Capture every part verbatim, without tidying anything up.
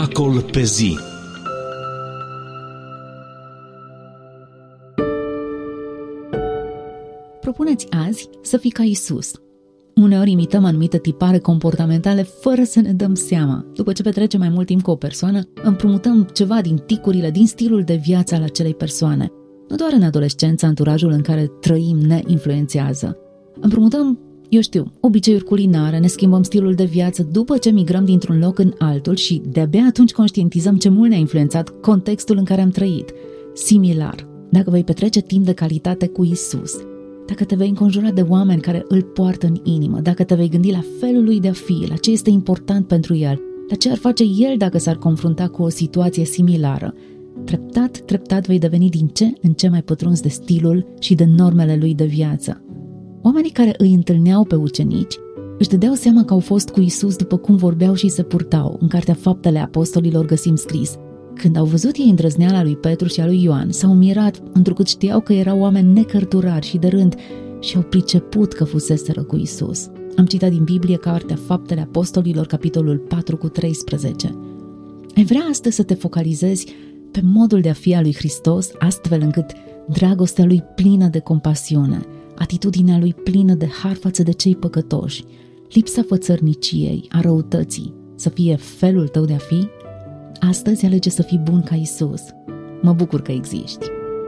miracol pe zi. Propuneți azi să fii ca Iisus. Uneori imităm anumite tipare comportamentale fără să ne dăm seama. După ce petrecem mai mult timp cu o persoană, împrumutăm ceva din ticurile, din stilul de viață al acelei persoane. Nu doar în adolescență, anturajul în care trăim ne influențează. Împrumutăm, eu știu, obiceiuri culinare, ne schimbăm stilul de viață după ce migrăm dintr-un loc în altul și de-abia atunci conștientizăm ce mult ne-a influențat contextul în care am trăit. Similar, dacă vei petrece timp de calitate cu Iisus, dacă te vei înconjura de oameni care îl poartă în inimă, dacă te vei gândi la felul lui de a fi, la ce este important pentru el, la ce ar face el dacă s-ar confrunta cu o situație similară, treptat, treptat vei deveni din ce în ce mai pătruns de stilul și de normele lui de viață. Oamenii care îi întâlneau pe ucenici își dădeau seama că au fost cu Iisus după cum vorbeau și se purtau. În Cartea Faptele Apostolilor găsim scris: când au văzut ei îndrăzneala lui Petru și a lui Ioan, s-au mirat, întrucât știau că erau oameni necărturari și de rând și au priceput că fuseseră cu Iisus. Am citat din Biblie Cartea Faptele Apostolilor, capitolul patru cu treisprezece. Ai vrea astăzi să te focalizezi pe modul de a fi al lui Hristos, astfel încât dragostea lui plină de compasiune, atitudinea lui plină de har față de cei păcătoși, lipsa fățărniciei, a răutății, să fie felul tău de a fi? Astăzi alege să fii bun ca Iisus. Mă bucur că existi.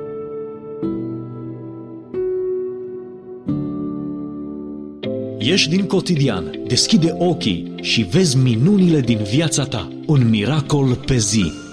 Ieși din cotidian, deschide ochii și vezi minunile din viața ta. Un miracol pe zi.